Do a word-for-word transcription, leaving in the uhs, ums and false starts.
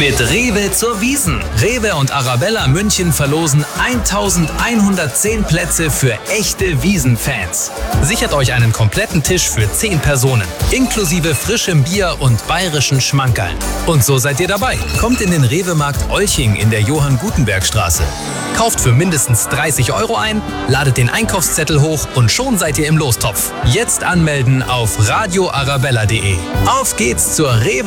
Mit Rewe zur Wiesn. Rewe und Arabella München verlosen eintausendeinhundertzehn Plätze für echte Wiesn-Fans. Sichert euch einen kompletten Tisch für zehn Personen, inklusive frischem Bier und bayerischen Schmankerln. Und so seid ihr dabei. Kommt in den Rewe-Markt Olching in der Johann-Gutenberg-Straße. Kauft für mindestens dreißig Euro ein, ladet den Einkaufszettel hoch und schon seid ihr im Lostopf. Jetzt anmelden auf radio arabella punkt de. Auf geht's zur Rewe